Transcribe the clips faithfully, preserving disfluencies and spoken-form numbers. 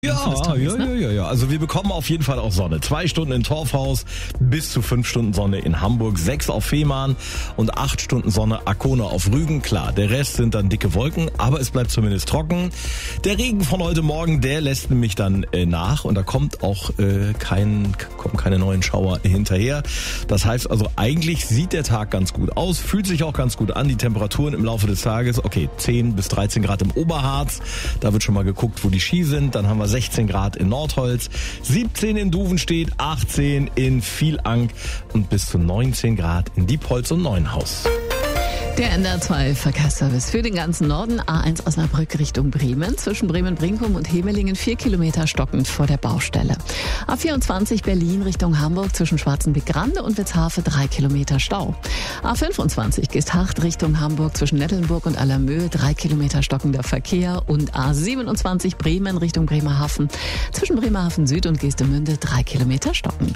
Ja, ja, ja, ja, ja. Also wir bekommen auf jeden Fall auch Sonne. Zwei Stunden in Torfhaus, bis zu fünf Stunden Sonne in Hamburg, sechs auf Fehmarn und acht Stunden Sonne Arkona auf Rügen. Klar, der Rest sind dann dicke Wolken, aber es bleibt zumindest trocken. Der Regen von heute Morgen, der lässt nämlich dann äh, nach und da kommt auch äh, kein, kommen keine neuen Schauer hinterher. Das heißt also, eigentlich sieht der Tag ganz gut aus, fühlt sich auch ganz gut an. Die Temperaturen im Laufe des Tages, okay, zehn bis dreizehn Grad im Oberharz. Da wird schon mal geguckt, wo die Ski sind. Dann haben wir sechzehn Grad in Nordholz, siebzehn in Duvenstedt, achtzehn in Vielank und bis zu neunzehn Grad in Diepholz und Neuenhaus. Der N D R zwei Verkehrsservice für den ganzen Norden. A eins Osnabrück Richtung Bremen. Zwischen Bremen-Brinkum und Hemelingen vier Kilometer stockend vor der Baustelle. A vierundzwanzig Berlin Richtung Hamburg zwischen Schwarzenbeck-Grande und Witzhafe drei Kilometer Stau. A fünfundzwanzig Geesthacht Richtung Hamburg zwischen Nettelnburg und Allermöhe drei Kilometer stockender Verkehr. Und A siebenundzwanzig Bremen Richtung Bremerhaven zwischen Bremerhaven Süd und Geestemünde drei Kilometer stockend.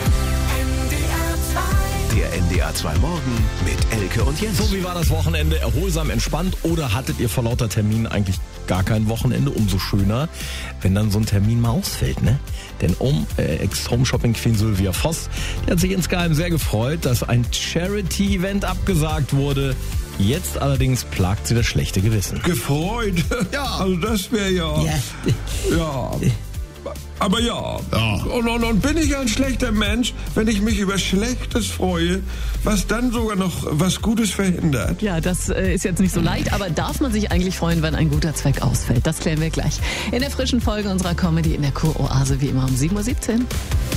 Der N D R zwei Morgen mit Elke und Jens. So, wie war das Wochenende? Erholsam, entspannt oder hattet ihr vor lauter Terminen eigentlich gar kein Wochenende? Umso schöner, wenn dann so ein Termin mal ausfällt, ne? Denn um äh, Ex-Home-Shopping-Queen Sylvia Voss, die hat sich insgeheim sehr gefreut, dass ein Charity-Event abgesagt wurde. Jetzt allerdings plagt sie das schlechte Gewissen. Gefreut? Ja, also das wäre ja... Ja. Ja... Aber ja, ja. Und, und, und bin ich ein schlechter Mensch, wenn ich mich über Schlechtes freue, was dann sogar noch was Gutes verhindert? Ja, das äh, ist jetzt nicht so leicht, aber darf man sich eigentlich freuen, wenn ein guter Zweck ausfällt? Das klären wir gleich in der frischen Folge unserer Comedy in der Kuroase, wie immer um sieben Uhr siebzehn.